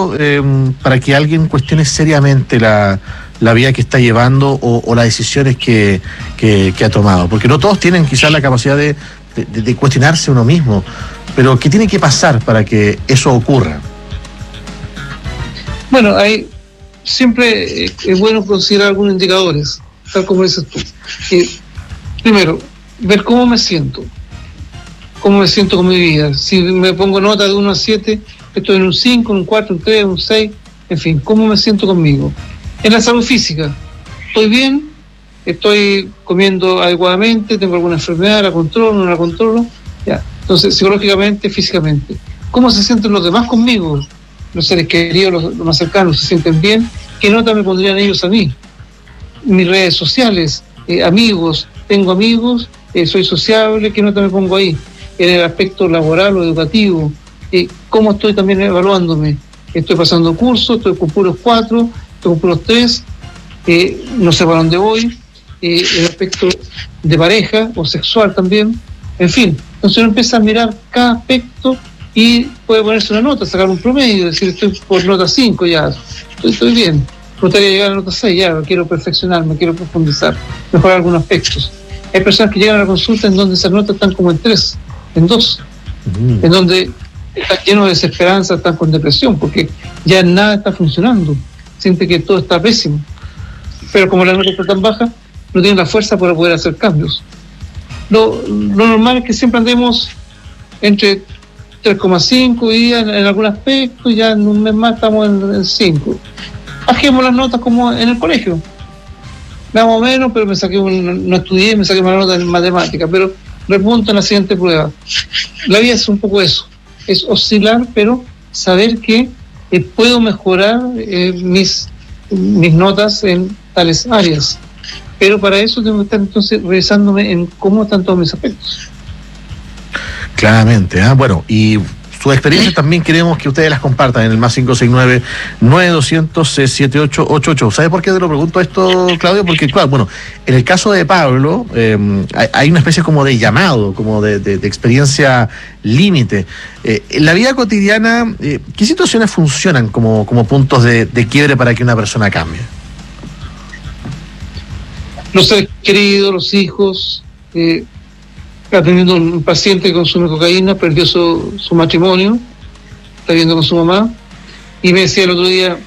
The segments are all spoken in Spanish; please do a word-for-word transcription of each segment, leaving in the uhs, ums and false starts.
momento eh, para que alguien cuestione seriamente la, la vida que está llevando o, o las decisiones que, que, que ha tomado? Porque no todos tienen quizás la capacidad de, de, de cuestionarse uno mismo, pero ¿qué tiene que pasar para que eso ocurra? Bueno, hay siempre es bueno considerar algunos indicadores, tal como dices tú. Eh, primero, ver cómo me siento, cómo me siento con mi vida. Si me pongo nota de uno a siete, estoy en un cinco, un cuatro, un tres, un seis, en fin, cómo me siento conmigo. En la salud física, estoy bien, estoy comiendo adecuadamente, tengo alguna enfermedad, la controlo, no la controlo, ya. Entonces, psicológicamente, físicamente. ¿Cómo se sienten los demás conmigo? Los seres queridos, los, los más cercanos, se sienten bien. ¿Qué nota me pondrían ellos a mí? Mis redes sociales, eh, amigos, tengo amigos, eh, soy sociable, ¿qué nota me pongo ahí? En el aspecto laboral o educativo, eh, ¿cómo estoy también evaluándome? Estoy pasando cursos, estoy con puros cuatro, estoy con puros tres, eh, no sé para dónde voy, eh, el aspecto de pareja o sexual también, en fin. Entonces uno empieza a mirar cada aspecto y puede ponerse una nota, sacar un promedio, decir estoy por nota cinco ya, estoy, estoy bien, me gustaría llegar a nota seis ya, quiero perfeccionarme, quiero profundizar, mejorar algunos aspectos. Hay personas que llegan a la consulta en donde esas notas están como en tres, en dos, mm. en donde están llenos de desesperanza, están con depresión, porque ya nada está funcionando, siente que todo está pésimo, pero como la nota está tan baja, no tienen la fuerza para poder hacer cambios. Lo, lo normal es que siempre andemos entre tres coma cinco y en, en algún aspecto, ya en un mes más estamos en, en cinco. Bajemos las notas como en el colegio. Más o menos, pero me saqué un, no estudié, me saqué una nota en matemática, pero repunto en la siguiente prueba. La vida es un poco eso, es oscilar, pero saber que eh, puedo mejorar eh, mis, mis notas en tales áreas. Pero para eso tengo que estar entonces revisándome en cómo están todos mis aspectos. Claramente, ¿eh? Bueno, y sus experiencias también queremos que ustedes las compartan en el más cinco seis nueve, nueve dos cero cero, siete ocho ocho ocho. ¿Sabe por qué te lo pregunto esto, Claudio? Porque, claro, bueno, en el caso de Pablo, eh, hay, hay una especie como de llamado, como de, de, de experiencia límite. Eh, en la vida cotidiana, eh, ¿qué situaciones funcionan como, como puntos de, de quiebre para que una persona cambie? Los seres queridos, los hijos, eh, atendiendo a un paciente que consume cocaína, perdió su, su matrimonio, está viviendo con su mamá, y me decía el otro día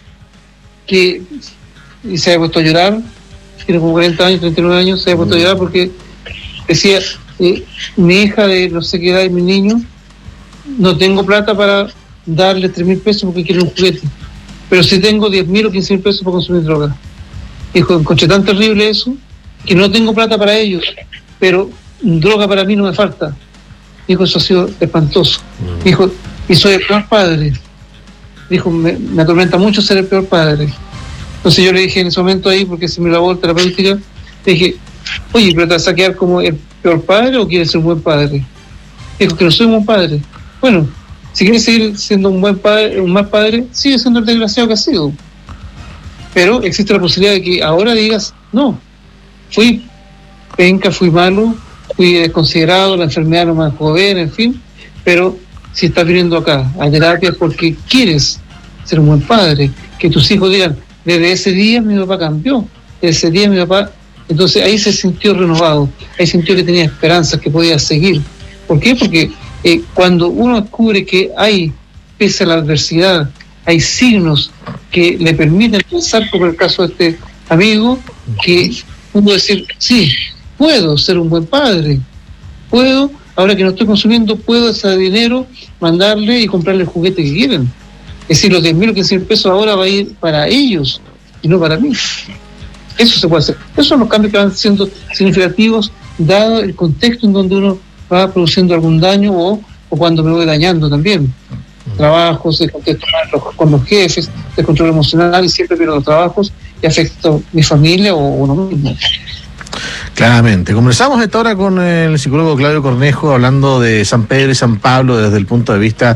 que y se había puesto a llorar, tiene como cuarenta años, treinta y nueve años, se había puesto a llorar porque decía, eh, mi hija de no sé qué edad y mi niño, no tengo plata para darle tres mil pesos porque quiere un juguete, pero sí tengo diez mil o quince mil pesos para consumir droga. Dijo, encontré tan terrible eso, que no tengo plata para ellos, pero droga para mí no me falta. Dijo, eso ha sido espantoso. Mm. Dijo, y soy el peor padre. Dijo, me, me atormenta mucho ser el peor padre. Entonces yo le dije en ese momento ahí, porque se me lavó terapéutica, le dije, oye, ¿pero te vas a quedar como el peor padre o quieres ser un buen padre? Dijo, que no soy un buen padre. Bueno, si quieres seguir siendo un buen padre, un mal padre, sigue siendo el desgraciado que has sido. Pero existe la posibilidad de que ahora digas, no, fui penca, fui malo, fui desconsiderado, la enfermedad no me dejó ver, en fin, pero si estás viniendo acá a terapia porque quieres ser un buen padre, que tus hijos digan, desde ese día mi papá cambió, desde ese día mi papá, entonces ahí se sintió renovado, ahí sintió que tenía esperanzas, que podía seguir. ¿Por qué? Porque eh, cuando uno descubre que hay, pese a la adversidad, hay signos que le permiten pensar, como el caso de este amigo, que uno decir, sí, puedo ser un buen padre, puedo, ahora que no estoy consumiendo, puedo ese dinero mandarle y comprarle el juguete que quieren. Es decir, los diez mil o quince mil pesos ahora va a ir para ellos y no para mí. Eso se puede hacer. Esos son los cambios que van siendo significativos, dado el contexto en donde uno va produciendo algún daño o, o cuando me voy dañando también. Trabajos, de contexto con los jefes, de control emocional, y siempre pierdo los trabajos y afecto a mi familia o uno mismo. Claramente. Conversamos esta hora con el psicólogo Claudio Cornejo, hablando de San Pedro y San Pablo desde el punto de vista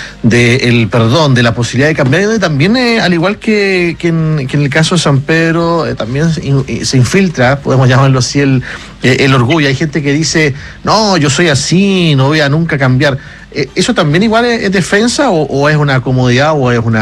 del perdón, de la posibilidad de cambiar, y también, eh, al igual que, que, en, que en el caso de San Pedro, eh, también in, se infiltra, podemos llamarlo así, el, eh, el orgullo. Hay gente que dice, no, yo soy así, no voy a nunca cambiar. Eh, ¿Eso también igual es, es defensa o, o es una comodidad o es una